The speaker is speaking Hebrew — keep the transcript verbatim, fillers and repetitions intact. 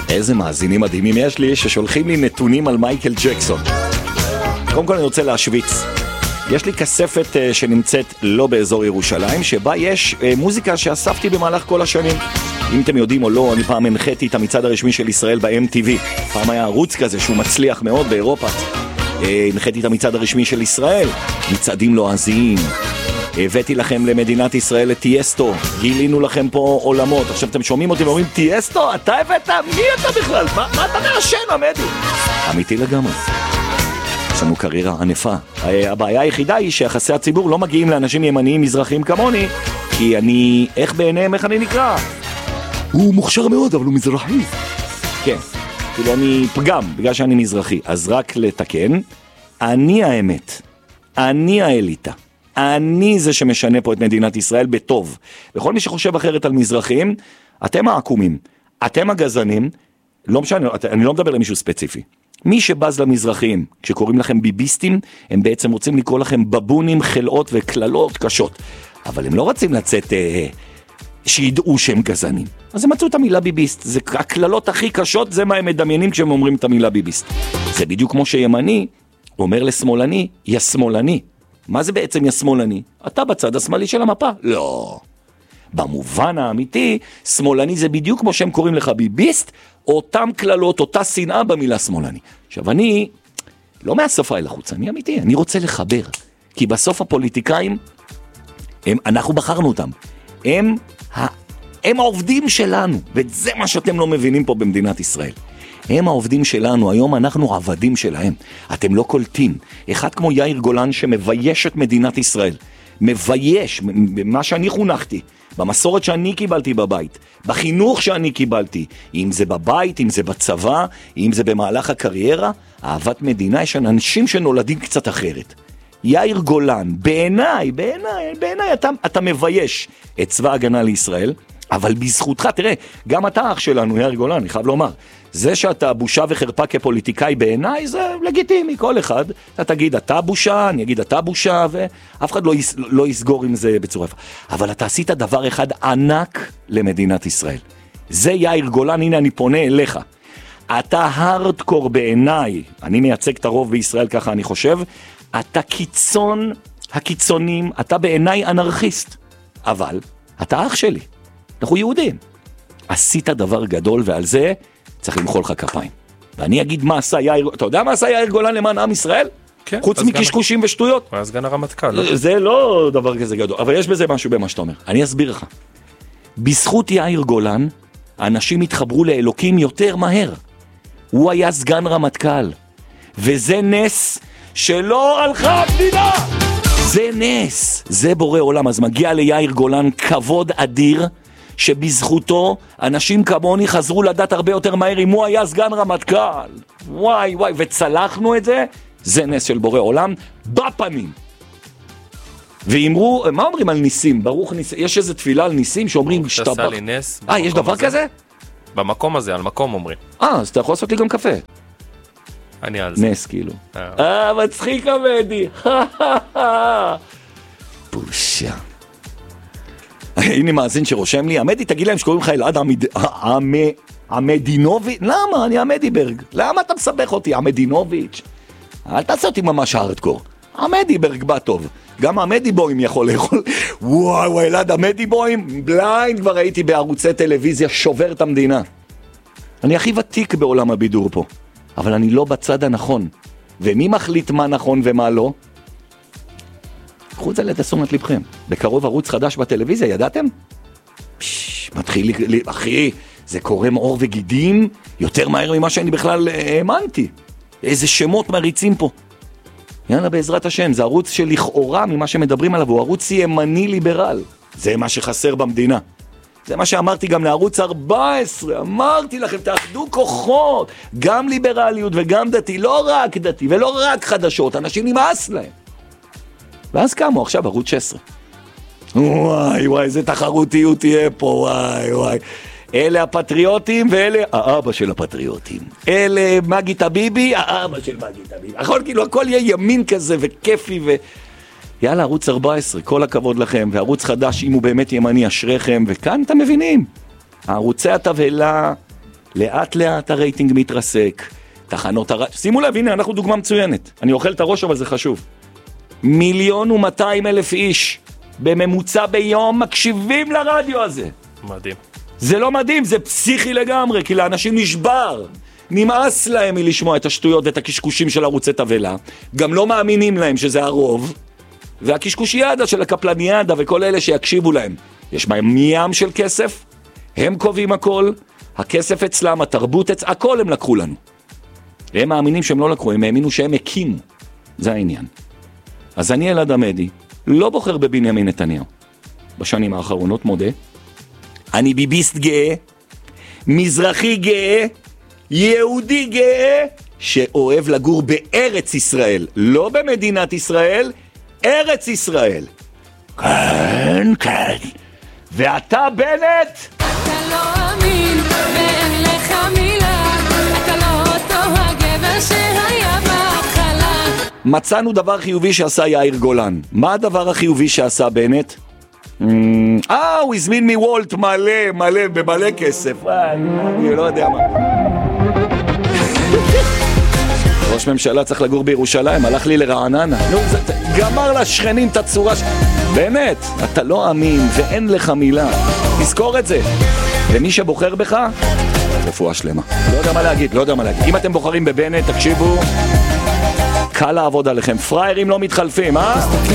איזה מאזינים מדהימים יש לי ששולחים לי נתונים על מייקל ג'קסון. קודם כל אני רוצה להשוויץ. יש לי כספת uh, שנמצאת לא באזור ירושלים, שבה יש uh, מוזיקה שאספתי במהלך כל השנים. אם אתם יודעים או לא, אני פעם הנחיתי את המצעד הרשמי של ישראל ב-אם טי וי. פעם היה ערוץ כזה שהוא מצליח מאוד באירופה. Uh, הנחיתי את המצעד הרשמי של ישראל. מצעדים לועזיים. הבאתי לכם למדינת ישראל את טיאסטו. גילינו לכם פה עולמות. עכשיו אתם שומעים אותי ואומרים, טיאסטו, אתה הבאת? מי אתה בכלל? מה, מה אתה מעשן, עמדי? אמיתי לגמרי. יש לנו קריירה ענפה. הבעיה היחידה היא שיחסי הציבור לא מגיעים לאנשים ימניים מזרחים כמוני, כי אני, איך בעיניהם, איך אני נקרא? הוא מוכשר מאוד, אבל הוא מזרחי. כן, כאילו אני פגם, בגלל שאני מזרחי. אז רק לתקן, אני האמת, אני האליטה. אני זה שמשנה פה את מדינת ישראל בטוב. וכל מי שחושב אחרת על מזרחים, אתם העקומים, אתם הגזנים, לא משנה, אני לא מדבר למישהו ספציפי. מי שבז למזרחים, כשקוראים לכם ביביסטים, הם בעצם רוצים לקרוא לכם בבונים, חלאות וכללות קשות. אבל הם לא רוצים לצאת אה, שידעו שהם גזנים. אז הם מצאו את המילה ביביסט. זה הכללות הכי קשות, זה מה הם מדמיינים כשהם אומרים את המילה ביביסט. זה בדיוק כמו שימני אומר לשמאלני, יא שמאלני. מה זה בעצם יא שמאלני? אתה בצד השמאלי של המפה? לא. במובן האמיתי, שמאלני זה בדיוק כמו שהם קוראים לך ביביסט, אותם כללות, אותה שנאה במילה שמאלני. עכשיו אני, לא מהשפה אל החוץ, אני אמיתי, אני רוצה לחבר. כי בסוף הפוליטיקאים, הם, אנחנו בחרנו אותם. הם, הם העובדים שלנו, וזה מה שאתם לא מבינים פה במדינת ישראל. הם העובדים שלנו, היום אנחנו עבדים שלהם. אתם לא קולטים. אחד כמו יאיר גולן שמבייש את מדינת ישראל. מבייש, מה שאני חונכתי. במסורת שאני קיבלתי בבית, בחינוך שאני קיבלתי, אם זה בבית, אם זה בצבא, אם זה במהלך הקריירה, אהבת מדינה, יש אנשים שנולדים קצת אחרת. יאיר גולן, בעיניי, בעיניי, בעיניי, אתה, אתה מבייש את צבא ההגנה לישראל, אבל בזכותך, תראה, גם אתה אח שלנו, יאיר גולן, אני חייב לומר, זה שאתה בושה וחרפה כפוליטיקאי בעיניי, זה לגיטימי, כל אחד. אתה תגיד, אתה בושה, אני אגיד, אתה בושה, ואף אחד לא, יס, לא יסגור עם זה בצורה יפה. אבל אתה עשית דבר אחד ענק למדינת ישראל. זה יאיר גולן, הנה אני פונה אליך. אתה הרדקור בעיניי, אני מייצג את הרוב בישראל ככה אני חושב, אתה קיצון הקיצונים, אתה בעיניי אנרכיסט. אבל אתה אח שלי, אנחנו יהודים. עשית דבר גדול ועל זה צריך למחול לך כפיים. ואני אגיד מה עשה יאיר, אתה יודע מה עשה יאיר גולן למען עם ישראל? כן, חוץ מקשקושים ושטויות. הוא היה סגן הרמטכ"ל. לא? זה לא דבר כזה גדול, אבל יש בזה משהו במה שאתה אומר. אני אסביר לך. בזכות יאיר גולן, אנשים התחברו לאלוקים יותר מהר. הוא היה סגן רמטכ"ל. וזה נס שלא הלכה המדינה. זה נס. זה בורא עולם. אז מגיע ליאיר גולן כבוד אדיר, שבזכותו אנשים כמוני חזרו לדעת הרבה יותר מהר אם הוא היה סגן רמטכ"ל. וואי וואי, וצלחנו את זה, זה נס של בורא עולם, בפנים. ואמרו, מה אומרים על ניסים? ברוך ניסים, יש איזו תפילה על ניסים שאומרים שתבח. אה, יש דבר כזה? במקום הזה, על מקום אומרים. אה, אז אתה יכול לעשות לי גם קפה. אני על זה. נס כאילו. אה, מצחיק עמדי. בושה. הנה מאזין שרושם לי, עמדי, תגיד להם שקוראים לך אלעד עמדינוביץ'. למה? אני עמדיברג. למה אתה מסבך אותי? עמדינוביץ'. אל תעשה אותי ממש הארדקור. עמדיברג בא טוב. גם עמדיבוים יכול לאכול. וואי וואי, אלעד עמדיבוים. בליינד כבר הייתי בערוצי טלוויזיה שובר את המדינה. אני הכי ותיק בעולם הבידור פה. אבל אני לא בצד הנכון. ומי מחליט מה נכון ומה לא? קחו את זה לתשומת לבכם. בקרוב ערוץ חדש בטלוויזיה, ידעתם? פש, מתחיל לי, אחי, זה קורם עור וגידים יותר מהר ממה שאני בכלל האמנתי. איזה שמות מריצים פה. יאללה, בעזרת השם, זה ערוץ שלכאורה ממה שמדברים עליו, הוא ערוץ ימני ליברל. זה מה שחסר במדינה. זה מה שאמרתי גם לערוץ ארבע עשרה, אמרתי לכם, תאחדו כוחות, גם ליברליות וגם דתי, לא רק דתי ולא רק חדשות, אנשים נמאס להם. ואז קמו עכשיו ערוץ שש עשרה. וואי וואי, איזה תחרותיות תהיה פה, וואי וואי. אלה הפטריוטים ואלה האבא של הפטריוטים. אלה מגי טביבי, האבא של מגי טביבי. הכל כאילו, הכל יהיה ימין כזה וכיפי ו... יאללה, ערוץ ארבע עשרה, כל הכבוד לכם, וערוץ חדש, אם הוא באמת ימני, אשריכם, וכאן אתם מבינים. הערוצי התבהלה לאט לאט הרייטינג מתרסק, תחנות הרדיו, שימו לב, הנה, אנחנו דוגמה מצוינת, אני אוכל את הראש אבל זה חשוב. מיליון ומאתיים אלף איש בממוצע ביום מקשיבים לרדיו הזה. מדהים. זה לא מדהים, זה פסיכי לגמרי, כי לאנשים נשבר. נמאס להם מלשמוע את השטויות ואת הקשקושים של ערוצי תבלה, גם לא מאמינים להם שזה הרוב, והקשקושיאדה של הקפלניאדה וכל אלה שיקשיבו להם, יש בהם ים של כסף, הם קובעים הכל, הכסף אצלם, התרבות אצלם, הכל הם לקחו לנו. הם מאמינים שהם לא לקחו, הם האמינו שהם הקימו, זה העניין. אז אני אלעד עמדי, לא בוחר בבנימין נתניהו, בשנים האחרונות מודה, אני ביביסט גאה, מזרחי גאה, יהודי גאה, שאוהב לגור בארץ ישראל, לא במדינת ישראל, ארץ ישראל. כן, כן. ואתה בנט? אתה לא אמין, ואין לך מילה, אתה לא אותו הגבר שהיה בהתחלה. מצאנו דבר חיובי שעשה יאיר גולן. מה הדבר החיובי שעשה בנט? אה, הוא הזמין מוולט מלא, מלא, במלא כסף. אני לא יודע מה. ראש ממשלה צריך לגור בירושלים, הלך לי לרעננה. נו, זה, גמר לשכנים את הצורה ש... באמת, אתה לא אמין ואין לך מילה. תזכור את זה. ומי שבוחר בך, רפואה שלמה. לא יודע מה להגיד, לא יודע מה להגיד. אם אתם בוחרים בבנט, תקשיבו, קל לעבוד עליכם. פריירים לא מתחלפים, אה?